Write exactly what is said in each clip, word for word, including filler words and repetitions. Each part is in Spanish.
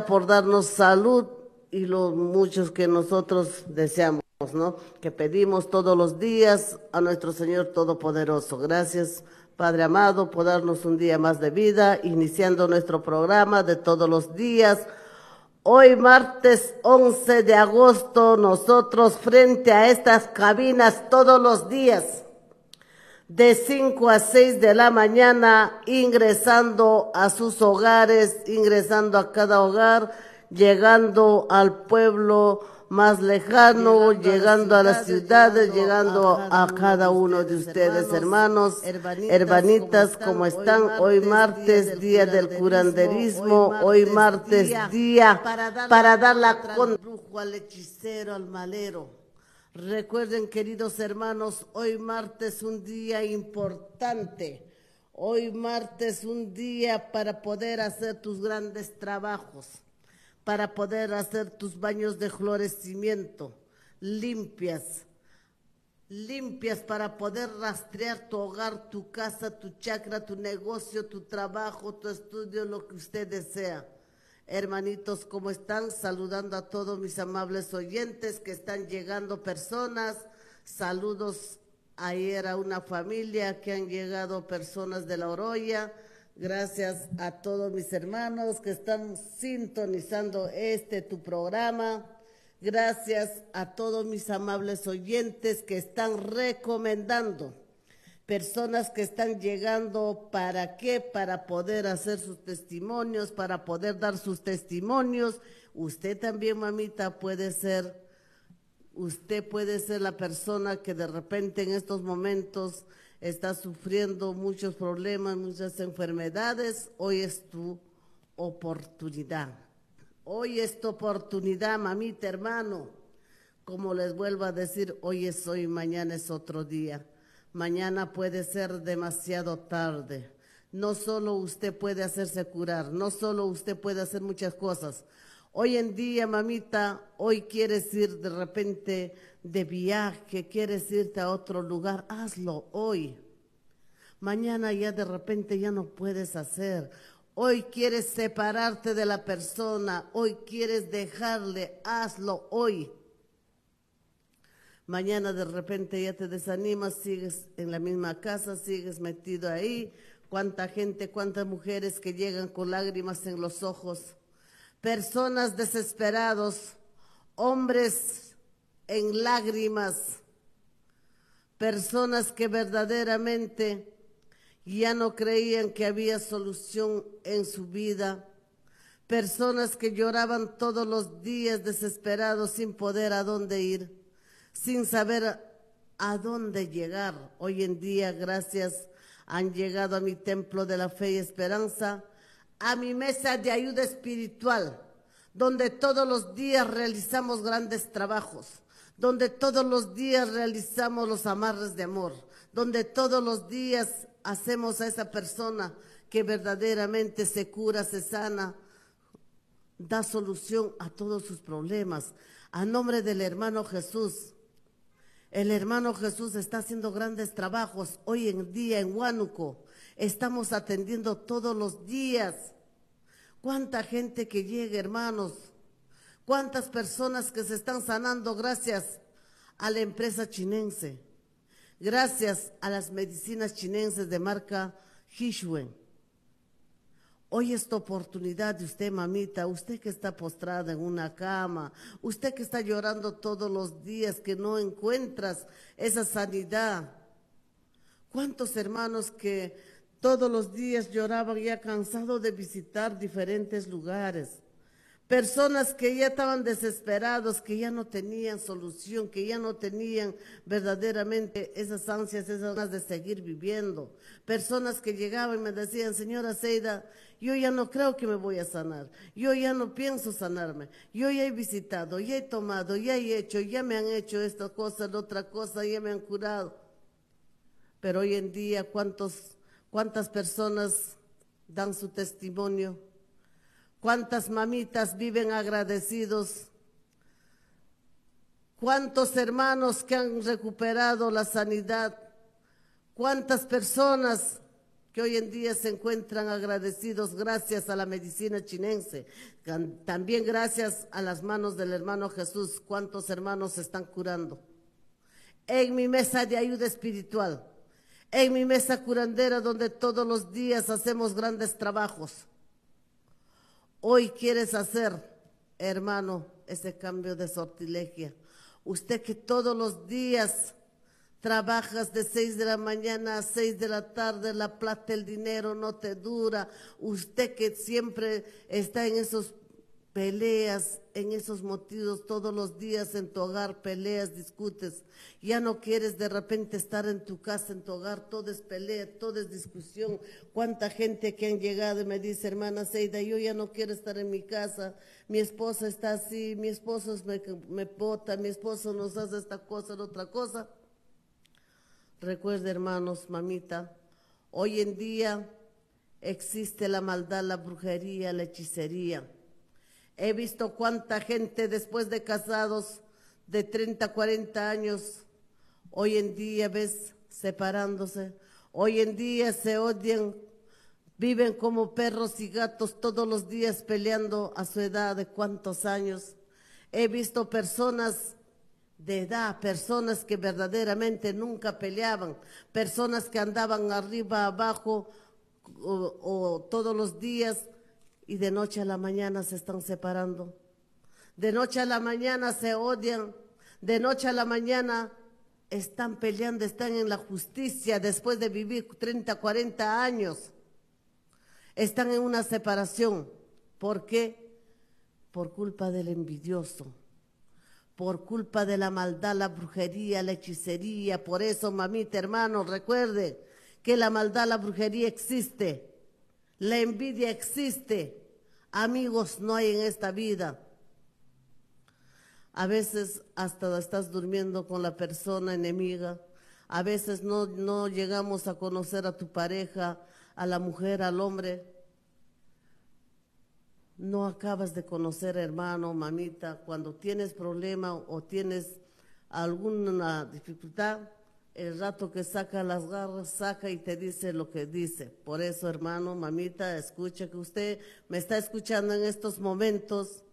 por darnos salud y los muchos que nosotros deseamos, ¿no? Que pedimos todos los días a nuestro Señor Todopoderoso. Gracias, Padre amado, por darnos un día más de vida, iniciando nuestro programa de todos los días. Hoy, martes once de agosto, nosotros frente a estas cabinas todos los días, de cinco a seis de la mañana, ingresando a sus hogares, ingresando a cada hogar, llegando al pueblo más lejano, llegando, llegando a las ciudades, llegando a cada uno de ustedes, hermanos, hermanitas, como están, hoy martes, día del curanderismo, hoy martes, día para dar la contra al brujo, al hechicero, al malero. Recuerden, queridos hermanos, hoy martes un día importante, hoy martes un día para poder hacer tus grandes trabajos, para poder hacer tus baños de florecimiento, limpias, limpias para poder rastrear tu hogar, tu casa, tu chakra, tu negocio, tu trabajo, tu estudio, lo que usted desea. Hermanitos, ¿cómo están? Saludando a todos mis amables oyentes que están llegando personas. Saludos ayer a una familia que han llegado personas de La Oroya. Gracias a todos mis hermanos que están sintonizando este tu programa. Gracias a todos mis amables oyentes que están recomendando. Personas que están llegando, ¿para qué? Para poder hacer sus testimonios, para poder dar sus testimonios. Usted también, mamita, puede ser, usted puede ser la persona que de repente en estos momentos está sufriendo muchos problemas, muchas enfermedades. Hoy es tu oportunidad. Hoy es tu oportunidad, mamita, hermano. Como les vuelvo a decir, hoy es hoy, mañana es otro día. Mañana puede ser demasiado tarde. No solo usted puede hacerse curar, no solo usted puede hacer muchas cosas. Hoy en día, mamita, hoy quieres ir de repente de viaje, quieres irte a otro lugar, hazlo hoy. Mañana ya de repente ya no puedes hacer. Hoy quieres separarte de la persona, hoy quieres dejarle, hazlo hoy. Mañana de repente ya te desanimas, sigues en la misma casa, sigues metido ahí. Cuánta gente, cuántas mujeres que llegan con lágrimas en los ojos. Personas desesperados, hombres en lágrimas. Personas que verdaderamente ya no creían que había solución en su vida. Personas que lloraban todos los días desesperados sin poder a dónde ir, sin saber a dónde llegar. Hoy en día, gracias, han llegado a mi templo de la fe y esperanza, a mi mesa de ayuda espiritual, donde todos los días realizamos grandes trabajos, donde todos los días realizamos los amarres de amor, donde todos los días hacemos a esa persona que verdaderamente se cura, se sana, da solución a todos sus problemas. A nombre del hermano Jesús, el hermano Jesús está haciendo grandes trabajos hoy en día en Huánuco. Estamos atendiendo todos los días. Cuánta gente que llega, hermanos. Cuántas personas que se están sanando gracias a la empresa chinense. Gracias a las medicinas chinenses de marca Hishuen. Hoy es tu oportunidad de usted, mamita, usted que está postrada en una cama, usted que está llorando todos los días, que no encuentras esa sanidad. ¿Cuántos hermanos que todos los días lloraban ya cansados de visitar diferentes lugares? Personas que ya estaban desesperados, que ya no tenían solución, que ya no tenían verdaderamente esas ansias, esas ganas de seguir viviendo. Personas que llegaban y me decían, señora Seida, yo ya no creo que me voy a sanar, yo ya no pienso sanarme, yo ya he visitado, ya he tomado, ya he hecho, ya me han hecho esta cosa, la otra cosa, ya me han curado. Pero hoy en día, ¿cuántos, cuántas personas dan su testimonio? ¿Cuántas mamitas viven agradecidos? ¿Cuántos hermanos que han recuperado la sanidad? ¿Cuántas personas que hoy en día se encuentran agradecidos gracias a la medicina chinense, también gracias a las manos del hermano Jesús. ¿Cuántos hermanos se están curando? En mi mesa de ayuda espiritual, en mi mesa curandera, donde todos los días hacemos grandes trabajos. Hoy quieres hacer, hermano, ese cambio de sortilegia. Usted que todos los días trabajas de seis de la mañana a seis de la tarde, la plata, el dinero no te dura. Usted que siempre está en esos peleas, en esos motivos todos los días en tu hogar, peleas, discutes. Ya no quieres de repente estar en tu casa, en tu hogar, todo es pelea, todo es discusión. Cuánta gente que han llegado y me dice, hermana Seida, yo ya no quiero estar en mi casa, mi esposa está así, mi esposo me, me bota, mi esposo nos hace esta cosa, la otra cosa. Recuerde, hermanos, mamita, hoy en día existe la maldad, la brujería, la hechicería. He visto cuánta gente después de casados de treinta, cuarenta años, hoy en día ves separándose, hoy en día se odian, viven como perros y gatos todos los días peleando a su edad de cuántos años. He visto personas de edad, personas que verdaderamente nunca peleaban, personas que andaban arriba, abajo o, o todos los días, y de noche a la mañana se están separando. De noche a la mañana se odian, de noche a la mañana están peleando, están en la justicia después de vivir treinta, cuarenta años. Están en una separación. ¿Por qué? Por culpa del envidioso, por culpa de la maldad, la brujería, la hechicería. Por eso, mamita, hermano, recuerde que la maldad, la brujería existe, la envidia existe. Amigos no hay en esta vida. A veces hasta estás durmiendo con la persona enemiga. A veces no, no llegamos a conocer a tu pareja, a la mujer, al hombre. No acabas de conocer, hermano, mamita. Cuando tienes problema o tienes alguna dificultad, el rato que saca las garras, saca y te dice lo que dice. Por eso, hermano, mamita, escucha que usted me está escuchando en estos momentos.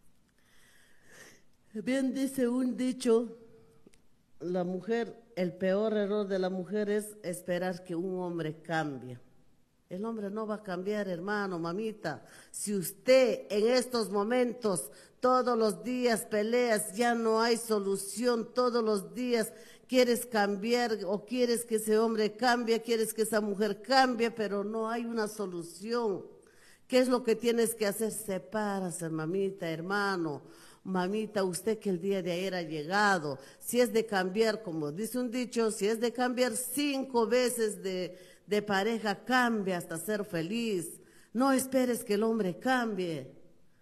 Bien dice un dicho, la mujer, el peor error de la mujer es esperar que un hombre cambie. El hombre no va a cambiar, hermano, mamita. Si usted en estos momentos, todos los días peleas, ya no hay solución, todos los días quieres cambiar o quieres que ese hombre cambie, quieres que esa mujer cambie, pero no hay una solución. ¿Qué es lo que tienes que hacer? Sepárase, mamita, hermano. Mamita, usted que el día de ayer ha llegado, si es de cambiar, como dice un dicho, si es de cambiar cinco veces de, de pareja, cambia hasta ser feliz. No esperes que el hombre cambie.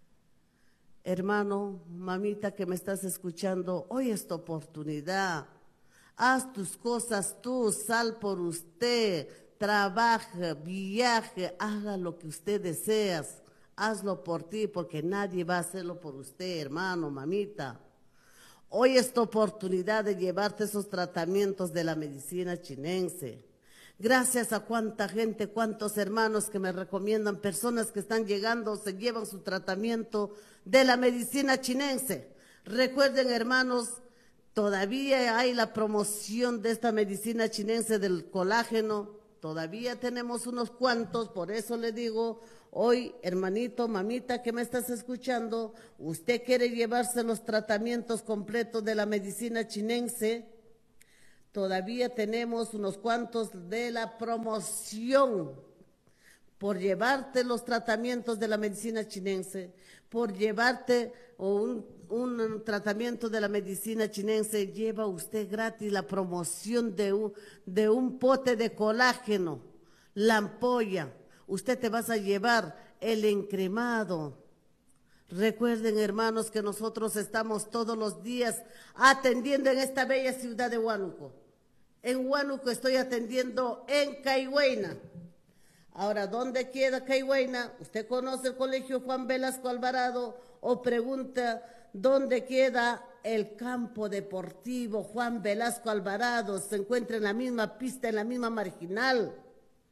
Hermano, mamita que me estás escuchando, hoy es tu oportunidad. Haz tus cosas tú, sal por usted, trabaje, viaje, haga lo que usted deseas. Hazlo por ti, porque nadie va a hacerlo por usted, hermano, mamita. Hoy es tu oportunidad de llevarte esos tratamientos de la medicina chinense. Gracias a cuánta gente, cuántos hermanos que me recomiendan, personas que están llegando, se llevan su tratamiento de la medicina chinense. Recuerden, hermanos, todavía hay la promoción de esta medicina chinense del colágeno. Todavía tenemos unos cuantos, por eso le digo, hoy, hermanito, mamita que me estás escuchando, usted quiere llevarse los tratamientos completos de la medicina chinense, todavía tenemos unos cuantos de la promoción por llevarte los tratamientos de la medicina chinense, por llevarte un, un tratamiento de la medicina chinense, lleva usted gratis la promoción de un, de un pote de colágeno, la ampolla. Usted te vas a llevar el encremado. Recuerden, hermanos, que nosotros estamos todos los días atendiendo en esta bella ciudad de Huánuco. En Huánuco estoy atendiendo en Caihuayna. Ahora, ¿dónde queda Caihuayna? Usted conoce el colegio Juan Velasco Alvarado o pregunta dónde queda el campo deportivo Juan Velasco Alvarado. Se encuentra en la misma pista, en la misma marginal.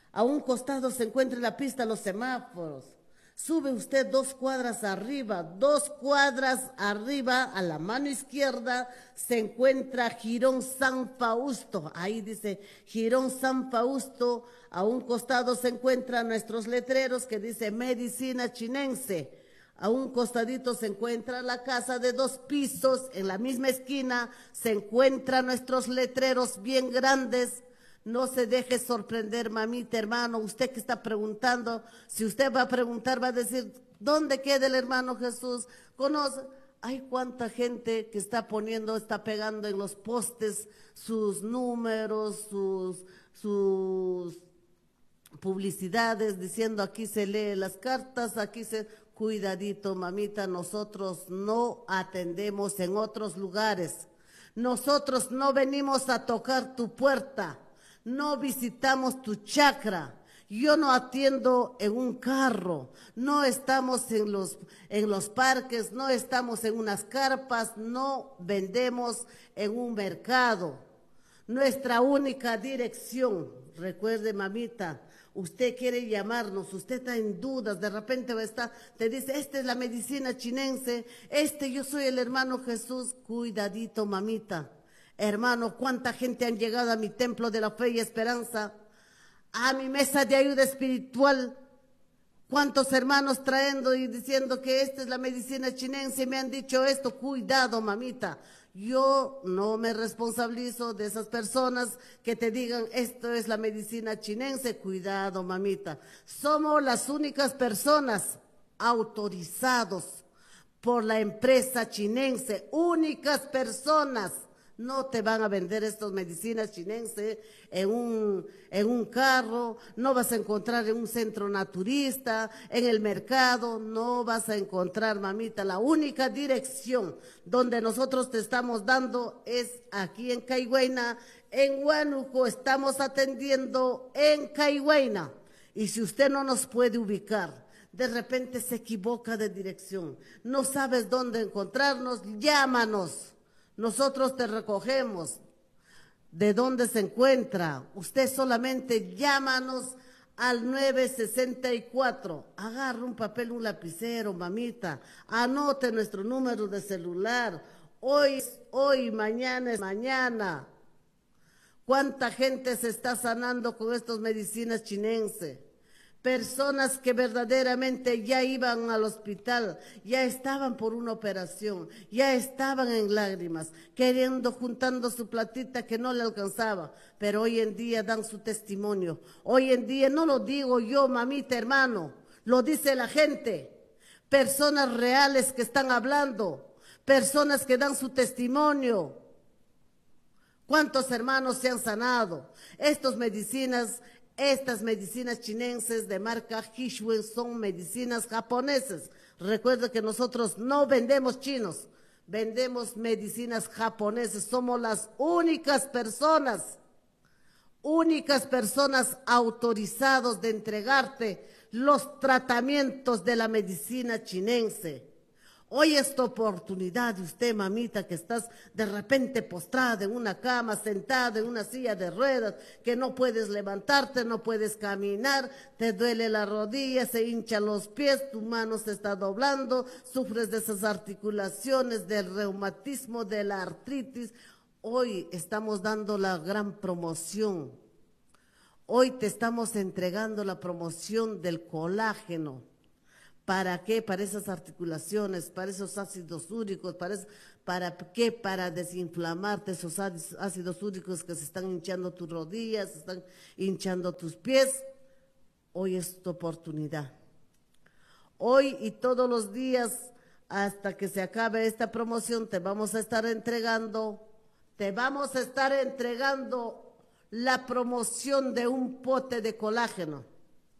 A un costado se encuentra la pista Los Semáforos. Sube usted dos cuadras arriba, dos cuadras arriba, a la mano izquierda, se encuentra Jirón San Fausto. Ahí dice Jirón San Fausto. A un costado se encuentran nuestros letreros que dice Medicina Chinense. A un costadito se encuentra la casa de dos pisos. En la misma esquina se encuentran nuestros letreros bien grandes. No se deje sorprender, mamita, hermano. Usted que está preguntando, si usted va a preguntar, va a decir, ¿dónde queda el hermano Jesús? ¿Conoce? Hay cuánta gente que está poniendo, está pegando en los postes sus números, sus, sus publicidades, diciendo aquí se lee las cartas, aquí se... Cuidadito, mamita, nosotros no atendemos en otros lugares. Nosotros no venimos a tocar tu puerta. No visitamos tu chacra. Yo no atiendo en un carro, no estamos en los, en los parques, no estamos en unas carpas, no vendemos en un mercado. Nuestra única dirección, recuerde, mamita, usted quiere llamarnos, usted está en dudas, de repente va a estar, te dice, esta es la medicina chinense, este yo soy el hermano Jesús. Cuidadito, mamita. Hermano, ¿cuánta gente han llegado a mi templo de la fe y esperanza? A mi mesa de ayuda espiritual. ¿Cuántos hermanos trayendo y diciendo que esta es la medicina chinense? Me han dicho esto. Cuidado, mamita. Yo no me responsabilizo de esas personas que te digan esto es la medicina chinense. Cuidado, mamita. Somos las únicas personas autorizados por la empresa chinense. Únicas personas. No te van a vender estas medicinas chinenses en un, en un carro, no vas a encontrar en un centro naturista, en el mercado, no vas a encontrar, mamita. La única dirección donde nosotros te estamos dando es aquí en Caigüeyna. En Huánuco estamos atendiendo en Caigüeyna. Y si usted no nos puede ubicar, de repente se equivoca de dirección, no sabes dónde encontrarnos, llámanos. Nosotros te recogemos de dónde se encuentra. Usted solamente llámanos al nueve sesenta y cuatro. Agarra un papel, un lapicero, mamita. Anote nuestro número de celular. Hoy es hoy, mañana es mañana. ¿Cuánta gente se está sanando con estas medicinas chinenses? Personas que verdaderamente ya iban al hospital, ya estaban por una operación, ya estaban en lágrimas, queriendo, juntando su platita que no le alcanzaba, pero hoy en día dan su testimonio. Hoy en día, no lo digo yo, mamita, hermano, lo dice la gente, personas reales que están hablando, personas que dan su testimonio. ¿Cuántos hermanos se han sanado? Estas medicinas Estas medicinas chinenses de marca Hishuen son medicinas japonesas. Recuerda que nosotros no vendemos chinos, vendemos medicinas japonesas. Somos las únicas personas, únicas personas autorizados de entregarte los tratamientos de la medicina chinense. Hoy es tu oportunidad de usted, mamita, que estás de repente postrada en una cama, sentada en una silla de ruedas, que no puedes levantarte, no puedes caminar, te duele la rodilla, se hinchan los pies, tu mano se está doblando, sufres de esas articulaciones, del reumatismo, de la artritis. Hoy estamos dando la gran promoción. Hoy te estamos entregando la promoción del colágeno. ¿Para qué? Para esas articulaciones, para esos ácidos úricos, para, eso, ¿para qué? Para desinflamarte esos ácidos úricos que se están hinchando tus rodillas, se están hinchando tus pies. Hoy es tu oportunidad. Hoy y todos los días, hasta que se acabe esta promoción, te vamos a estar entregando, te vamos a estar entregando la promoción de un pote de colágeno.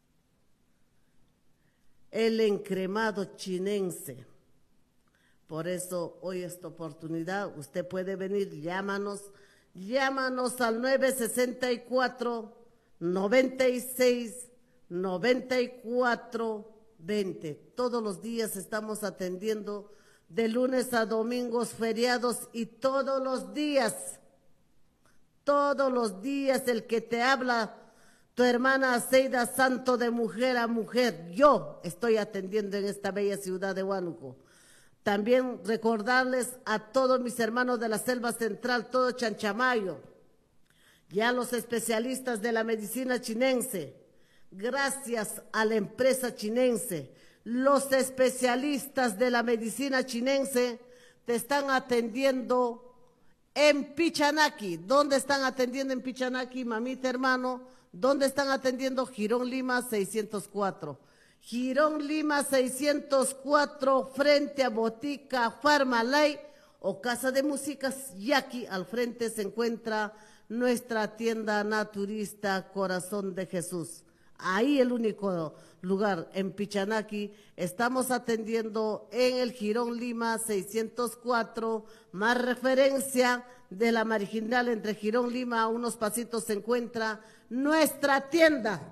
El encremado chinense. Por eso hoy es tu oportunidad. Usted puede venir, llámanos, llámanos al nueve sesenta y cuatro, noventa y seis, noventa y cuatro, veinte. Todos los días estamos atendiendo de lunes a domingos, feriados, y todos los días, todos los días el que te habla, tu hermana Aceida Santo, de mujer a mujer. Yo estoy atendiendo en esta bella ciudad de Huánuco. También recordarles a todos mis hermanos de la Selva Central, todo Chanchamayo, ya los especialistas de la medicina chinense, gracias a la empresa chinense, los especialistas de la medicina chinense te están atendiendo en Pichanaki. ¿Dónde están atendiendo en Pichanaki, mamita, hermano? ¿Dónde están atendiendo? Girón Lima seiscientos cuatro. Girón Lima seiscientos cuatro, frente a Botica Farmalay o Casa de Músicas, y aquí al frente se encuentra nuestra tienda naturista Corazón de Jesús. Ahí el único lugar, en Pichanaki, estamos atendiendo en el Girón Lima seiscientos cuatro, más referencia de la marginal entre Girón Lima, a unos pasitos se encuentra nuestra tienda.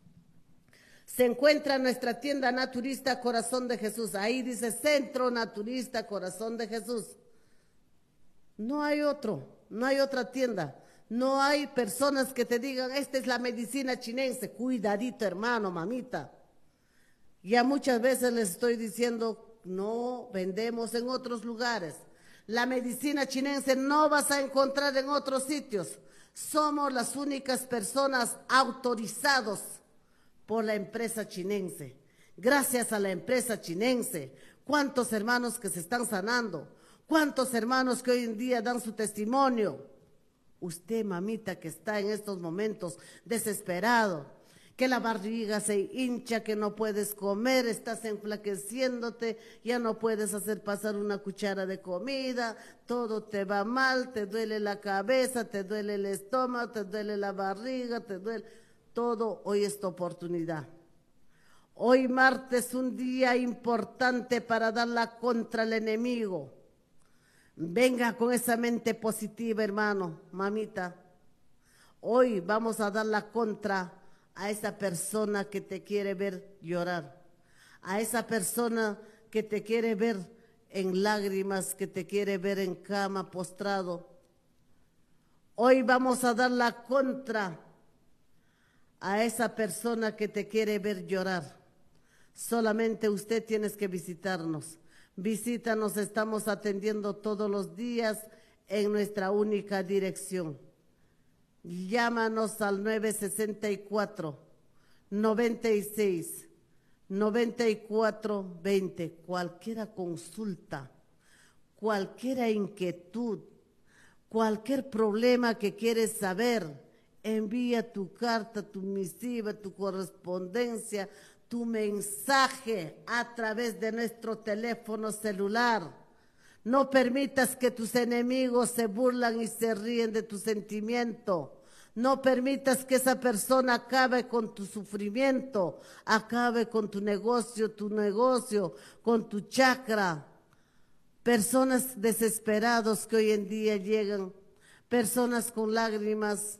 Se encuentra nuestra tienda naturista Corazón de Jesús. Ahí dice Centro Naturista Corazón de Jesús. No hay otro, no hay otra tienda. No hay personas que te digan, esta es la medicina chinense. Cuidadito, hermano, mamita. Ya muchas veces les estoy diciendo, no vendemos en otros lugares. La medicina chinense no vas a encontrar en otros sitios. Somos las únicas personas autorizados por la empresa chinense. Gracias a la empresa chinense, cuántos hermanos que se están sanando, cuántos hermanos que hoy en día dan su testimonio. Usted, mamita, que está en estos momentos desesperado, que la barriga se hincha, que no puedes comer, estás enflaqueciéndote, ya no puedes hacer pasar una cuchara de comida, todo te va mal, te duele la cabeza, te duele el estómago, te duele la barriga, te duele todo. Hoy es tu oportunidad. Hoy martes, un día importante para darla contra el enemigo. Venga con esa mente positiva, hermano, mamita. Hoy vamos a dar la contra a esa persona que te quiere ver llorar, a esa persona que te quiere ver en lágrimas, que te quiere ver en cama, postrado. Hoy vamos a dar la contra a esa persona que te quiere ver llorar. Solamente usted tienes que visitarnos. Visítanos, estamos atendiendo todos los días en nuestra única dirección. Llámanos al nueve sesenta y cuatro, noventa y seis, noventa y cuatro veinte. Cualquiera consulta, cualquier inquietud, cualquier problema que quieres saber, envía tu carta, tu misiva, tu correspondencia, tu mensaje a través de nuestro teléfono celular. No permitas que tus enemigos se burlan y se ríen de tu sentimiento. No permitas que esa persona acabe con tu sufrimiento, acabe con tu negocio, tu negocio, con tu chakra. Personas desesperados que hoy en día llegan, personas con lágrimas.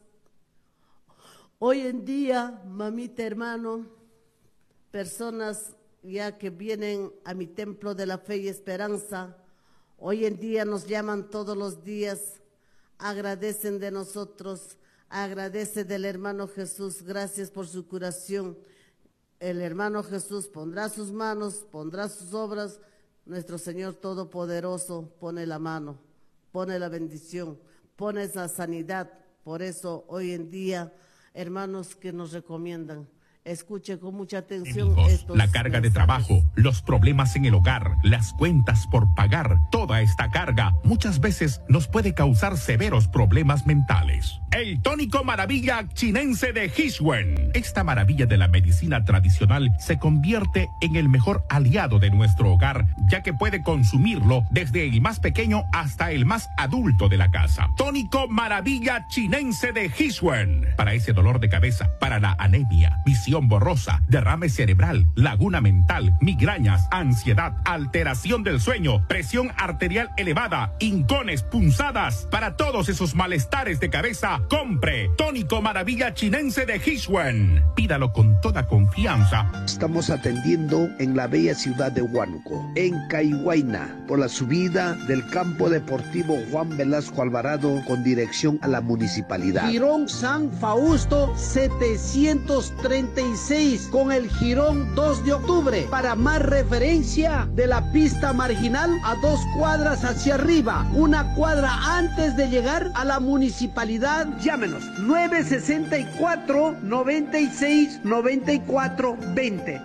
Hoy en día, mamita, hermano, personas ya que vienen a mi templo de la fe y esperanza, hoy en día nos llaman todos los días, agradecen de nosotros, agradece del hermano Jesús, gracias por su curación. El hermano Jesús pondrá sus manos, pondrá sus obras, nuestro Señor Todopoderoso pone la mano, pone la bendición, pone esa sanidad. Por eso hoy en día, hermanos que nos recomiendan, escuche con mucha atención estos la carga mensajes. de trabajo, los problemas en el hogar, las cuentas por pagar, toda esta carga muchas veces nos puede causar severos problemas mentales. El tónico maravilla chinense de Hishwen. Esta maravilla de la medicina tradicional se convierte en el mejor aliado de nuestro hogar, ya que puede consumirlo desde el más pequeño hasta el más adulto de la casa. Tónico maravilla chinense de Hishwen. Para ese dolor de cabeza, para la anemia, visión visión borrosa, derrame cerebral, laguna mental, migrañas, ansiedad, alteración del sueño, presión arterial elevada, hincones, punzadas. Para todos esos malestares de cabeza, compre Tónico Maravilla Chinense de Hishwen. Pídalo con toda confianza. Estamos atendiendo en la bella ciudad de Huánuco, en Caihuayna, por la subida del campo deportivo Juan Velasco Alvarado con dirección a la municipalidad. Jirón San Fausto setecientos treinta y seis con el jirón dos de octubre. Para más referencia, de la pista marginal a dos cuadras hacia arriba, una cuadra antes de llegar a la municipalidad. Llámenos nueve sesenta y cuatro, noventa y seis, noventa y cuatro, veinte.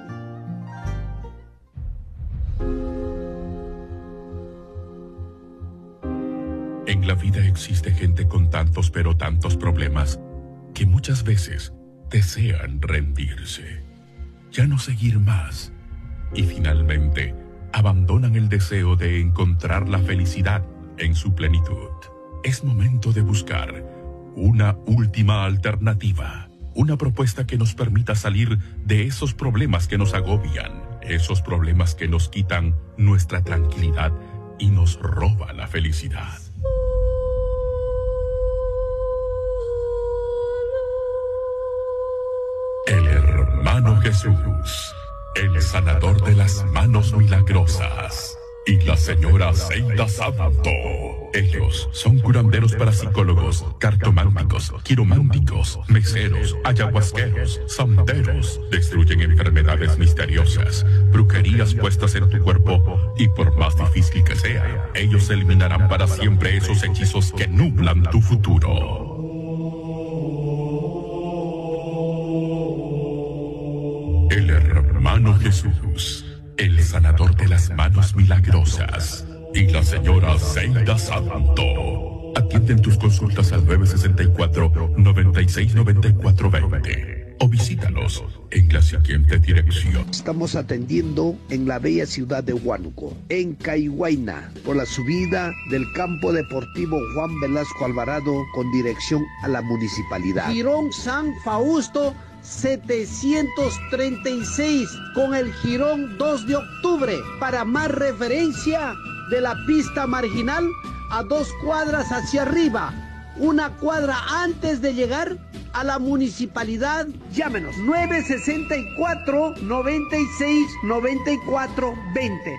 En la vida existe gente con tantos pero tantos problemas que muchas veces desean rendirse, ya no seguir más, y finalmente abandonan el deseo de encontrar la felicidad en su plenitud. Es momento de buscar una última alternativa, una propuesta que nos permita salir de esos problemas que nos agobian, esos problemas que nos quitan nuestra tranquilidad y nos roban la felicidad. El hermano Jesús, el sanador de las manos milagrosas, y la señora Zeida Santo. Ellos son curanderos parapsicólogos, cartománticos, quirománticos, meseros, ayahuasqueros, santeros. Destruyen enfermedades misteriosas, brujerías puestas en tu cuerpo, y por más difícil que sea, ellos eliminarán para siempre esos hechizos que nublan tu futuro. El hermano Jesús, el sanador de las manos milagrosas, y la señora Zeida Santo. Atienden tus consultas al nueve sesenta y cuatro, noventa y seis, noventa y cuatro, veinte o visítalos en la siguiente dirección. Estamos atendiendo en la bella ciudad de Huánuco, en Caihuayna, por la subida del campo deportivo Juan Velasco Alvarado con dirección a la municipalidad. Jirón San Fausto setecientos treinta y seis con el jirón dos de octubre. Para más referencia, de la pista marginal a dos cuadras hacia arriba, una cuadra antes de llegar a la municipalidad. Llámenos nueve sesenta y cuatro, noventa y seis, noventa y cuatro, veinte.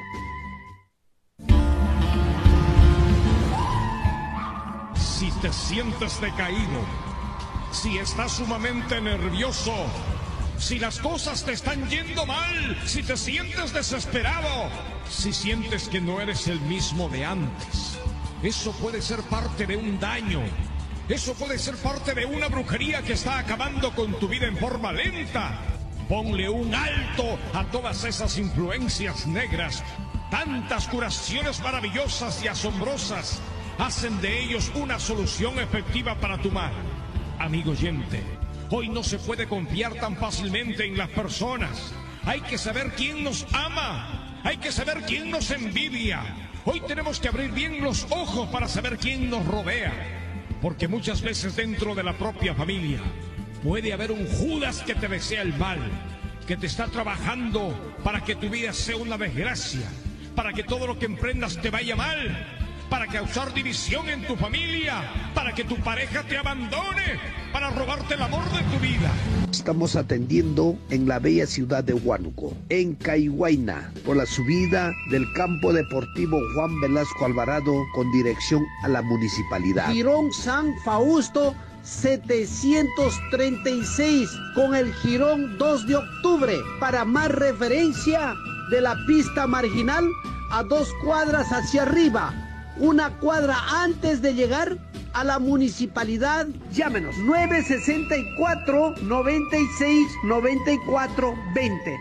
Si te sientes decaído, si estás sumamente nervioso, si las cosas te están yendo mal, si te sientes desesperado, si sientes que no eres el mismo de antes, eso puede ser parte de un daño. Eso puede ser parte de una brujería que está acabando con tu vida en forma lenta. Ponle un alto a todas esas influencias negras. Tantas curaciones maravillosas y asombrosas hacen de ellos una solución efectiva para tu mal. Amigo oyente, hoy no se puede confiar tan fácilmente en las personas. Hay que saber quién nos ama. Hay que saber quién nos envidia. Hoy tenemos que abrir bien los ojos para saber quién nos rodea. Porque muchas veces dentro de la propia familia puede haber un Judas que te desea el mal, que te está trabajando para que tu vida sea una desgracia, para que todo lo que emprendas te vaya mal, para causar división en tu familia, para que tu pareja te abandone, para robarte el amor de tu vida. Estamos atendiendo en la bella ciudad de Huánuco, en Caihuayna, por la subida del campo deportivo Juan Velasco Alvarado con dirección a la municipalidad. Jirón San Fausto setecientos treinta y seis con el jirón dos de octubre. Para más referencia, de la pista marginal a dos cuadras hacia arriba, una cuadra antes de llegar a la municipalidad. Llámenos nueve sesenta y cuatro, noventa y seis, noventa y cuatro, veinte.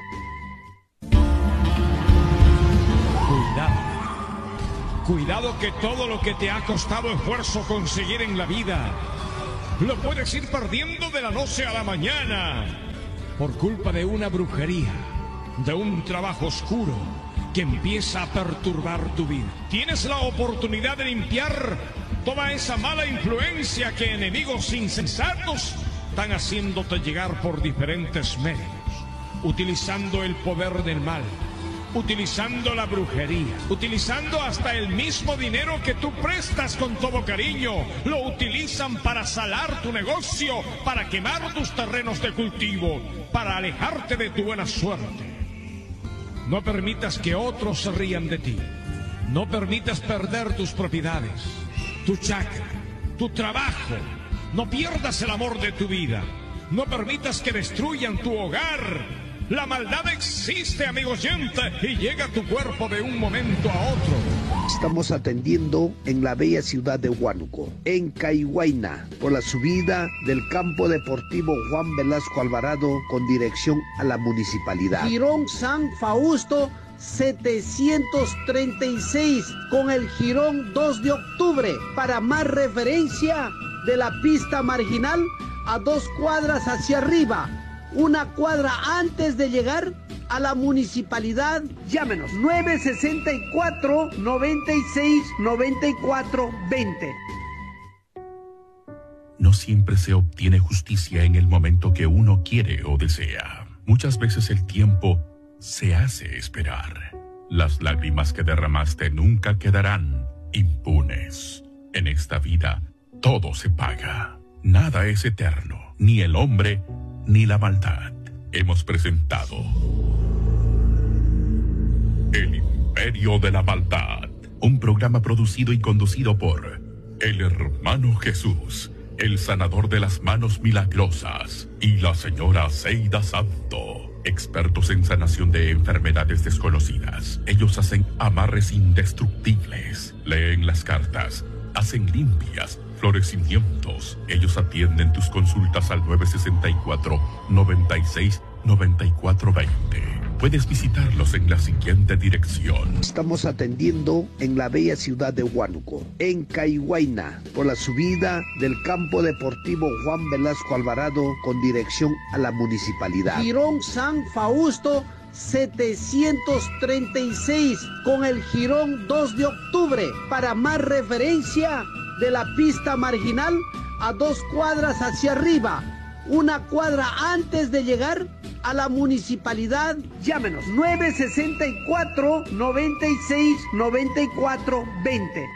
Cuidado. Cuidado que todo lo que te ha costado esfuerzo conseguir en la vida lo puedes ir perdiendo de la noche a la mañana por culpa de una brujería, de un trabajo oscuro que empieza a perturbar tu vida. Tienes la oportunidad de limpiar toda esa mala influencia que enemigos insensatos están haciéndote llegar por diferentes medios, utilizando el poder del mal, utilizando la brujería, utilizando hasta el mismo dinero que tú prestas con todo cariño. Lo utilizan para salar tu negocio, para quemar tus terrenos de cultivo, para alejarte de tu buena suerte. No permitas que otros se rían de ti. No permitas perder tus propiedades, tu chacra, tu trabajo. No pierdas el amor de tu vida. No permitas que destruyan tu hogar. La maldad existe, amigo oyente, y llega a tu cuerpo de un momento a otro. Estamos atendiendo en la bella ciudad de Huánuco, en Caiguaina, por la subida del campo deportivo Juan Velasco Alvarado con dirección a la municipalidad. Jirón San Fausto setecientos treinta y seis con el jirón dos de octubre. Para más referencia, de la pista marginal a dos cuadras hacia arriba, una cuadra antes de llegar a la municipalidad. Llámenos nueve sesenta y cuatro, noventa y seis, noventa y cuatro, veinte. No siempre se obtiene justicia en el momento que uno quiere o desea. Muchas veces el tiempo se hace esperar. Las lágrimas que derramaste nunca quedarán impunes. En esta vida todo se paga. Nada es eterno, ni el hombre ni la maldad. Hemos presentado El Imperio de la Maldad, un programa producido y conducido por el Hermano Jesús, el sanador de las manos milagrosas, y la señora Zeida Santo, expertos en sanación de enfermedades desconocidas. Ellos hacen amarres indestructibles, leen las cartas, hacen limpias, florecimientos. Ellos atienden tus consultas al nueve sesenta y cuatro, noventa y seis, noventa y cuatro, veinte. Puedes visitarlos en la siguiente dirección. Estamos atendiendo en la bella ciudad de Huánuco, en Caiguaina, por la subida del campo deportivo Juan Velasco Alvarado con dirección a la municipalidad. Jirón San Fausto setecientos treinta y seis con el jirón dos de octubre. Para más referencia, de la pista marginal a dos cuadras hacia arriba, una cuadra antes de llegar a la municipalidad. Llámenos nueve sesenta y cuatro, noventa y seis, noventa y cuatro, veinte.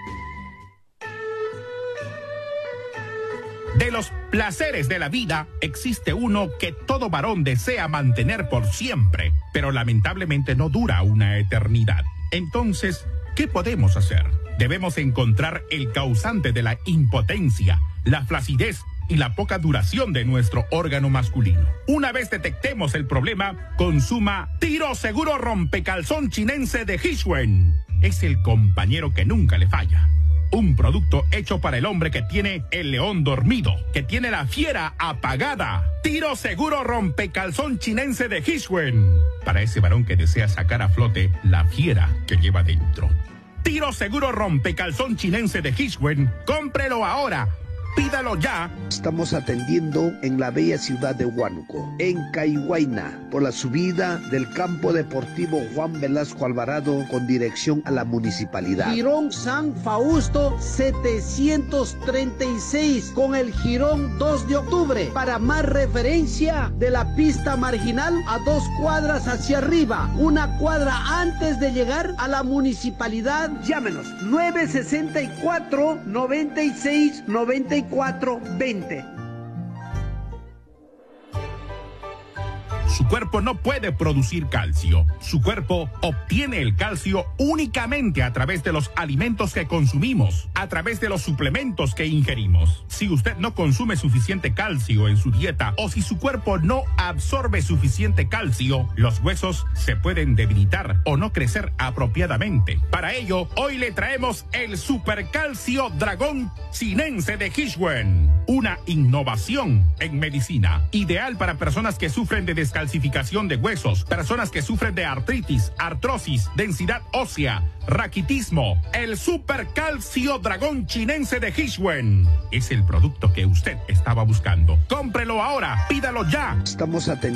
De los placeres de la vida, existe uno que todo varón desea mantener por siempre, pero lamentablemente no dura una eternidad. Entonces, ¿qué podemos hacer? Debemos encontrar el causante de la impotencia, la flacidez y la poca duración de nuestro órgano masculino. Una vez detectemos el problema, consuma Tiro Seguro Rompecalzón Chinense de Hishwen. Es el compañero que nunca le falla. Un producto hecho para el hombre que tiene el león dormido, que tiene la fiera apagada. Tiro Seguro Rompecalzón Chinense de Hishwen. Para ese varón que desea sacar a flote la fiera que lleva dentro. Tiro Seguro Rompecalzón Chinense de Hishwen. Cómprelo ahora. Pídalo ya. Estamos atendiendo en la bella ciudad de Huánuco, en Caiguaina, por la subida del campo deportivo Juan Velasco Alvarado con dirección a la municipalidad. Jirón San Fausto setecientos treinta y seis con el jirón dos de octubre. Para más referencia, de la pista marginal a dos cuadras hacia arriba, una cuadra antes de llegar a la municipalidad. Llámenos nueve sesenta y cuatro, noventa y seis, noventa y cuatro, veinte. Su cuerpo no puede producir calcio. Su cuerpo obtiene el calcio únicamente a través de los alimentos que consumimos, a través de los suplementos que ingerimos. Si usted no consume suficiente calcio en su dieta o si su cuerpo no absorbe suficiente calcio, los huesos se pueden debilitar o no crecer apropiadamente. Para ello, hoy le traemos el Supercalcio Dragón Chinense de Hishwen, una innovación en medicina, ideal para personas que sufren de descalcificación calcificación de huesos, personas que sufren de artritis, artrosis, densidad ósea, raquitismo. El Supercalcio Dragón Chinense de Hishwen es el producto que usted estaba buscando. Cómprelo ahora, pídalo ya. Estamos atendiendo